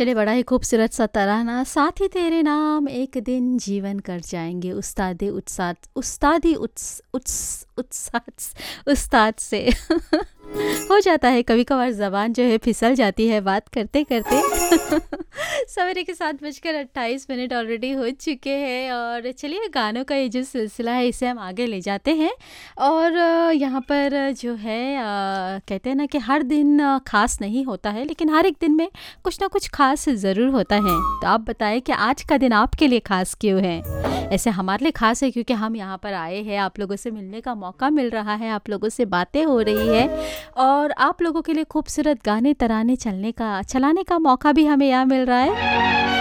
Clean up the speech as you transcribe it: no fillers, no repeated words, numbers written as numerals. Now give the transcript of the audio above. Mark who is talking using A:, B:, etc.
A: चलिए बड़ा ही खूबसूरत सा तराना साथ ही तेरे नाम एक दिन जीवन कर जाएंगे उस्ताद से हो जाता है कभी कभार ज़बान जो है फिसल जाती है बात करते करते। सवेरे के 7:28 ऑलरेडी हो चुके हैं और चलिए गानों का ये जो सिलसिला है इसे हम आगे ले जाते हैं। और यहाँ पर जो है कहते हैं ना कि हर दिन खास नहीं होता है लेकिन हर एक दिन में कुछ ना कुछ खास ज़रूर होता है। तो आप बताएं कि आज का दिन आपके लिए खास क्यों है? ऐसे हमारे लिए खास है क्योंकि हम यहाँ पर आए हैं, आप लोगों से मिलने का मौका मिल रहा है, आप लोगों से बातें हो रही है और आप लोगों के लिए खूबसूरत गाने तराने चलाने का मौका भी हमें यहाँ मिल रहा है।